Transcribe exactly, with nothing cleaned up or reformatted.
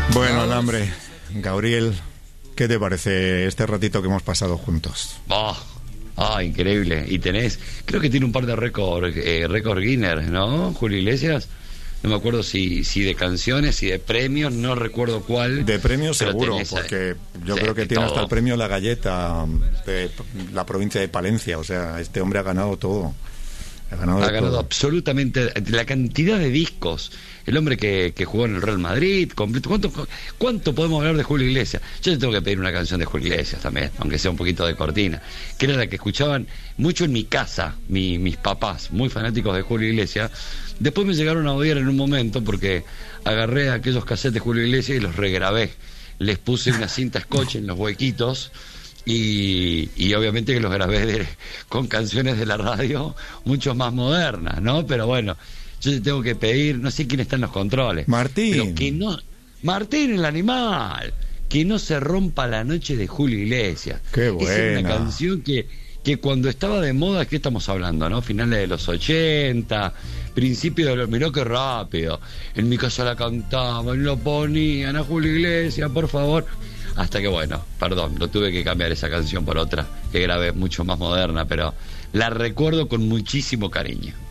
Bueno, Alambre, Gabriel, ¿qué te parece este ratito que hemos pasado juntos? Oh, oh, increíble. Y tenés, creo que tiene un par de récord, eh, récord Guinness, ¿no, Julio Iglesias? No me acuerdo si, si de canciones, si de premios, no recuerdo cuál. De premios seguro, tenés, porque yo sí, creo que tiene todo. hasta el premio La Galleta de la provincia de Palencia. O sea, este hombre ha ganado todo. Ha ganado, ha ganado todo. absolutamente la cantidad de discos. El hombre que, que jugó en el Real Madrid, completo. ¿Cuánto, ¿Cuánto podemos hablar de Julio Iglesias? Yo le tengo que pedir una canción de Julio Iglesias también, aunque sea un poquito de cortina, que era la que escuchaban mucho en mi casa, mi, mis papás, muy fanáticos de Julio Iglesias. Después me llegaron a odiar en un momento porque agarré aquellos cassettes de Julio Iglesias y los regrabé. Les puse una cinta scotch en los huequitos. Y, y obviamente que los grabé de, con canciones de la radio mucho más modernas, ¿no? Pero bueno, yo te tengo que pedir, no sé quién está en los controles. Martín. Pero que no, Martín el animal, que no se rompa la noche de Julio Iglesias. Qué Esa es una buena. canción que, que cuando estaba de moda, ¿qué estamos hablando, no? Finales de los ochenta, principios de los... Mirá qué rápido. En mi casa la cantaban, lo ponían a Julio Iglesias, por favor. Hasta que bueno, perdón, lo tuve que cambiar esa canción por otra que grabé mucho más moderna, pero la recuerdo con muchísimo cariño.